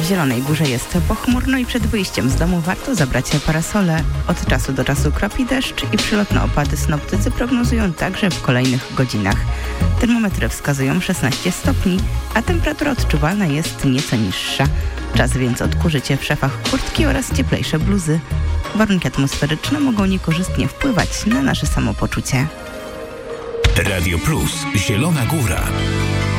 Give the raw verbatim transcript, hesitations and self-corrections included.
W Zielonej Górze jest pochmurno i przed wyjściem z domu warto zabrać parasole. Od czasu do czasu kropi deszcz i przelotne opady synoptycy prognozują także w kolejnych godzinach. Termometry wskazują szesnaście stopni, a temperatura odczuwalna jest nieco niższa. Czas więc odkurzyć w szafach kurtki oraz cieplejsze bluzy. Warunki atmosferyczne mogą niekorzystnie wpływać na nasze samopoczucie. Radio Plus, Zielona Góra.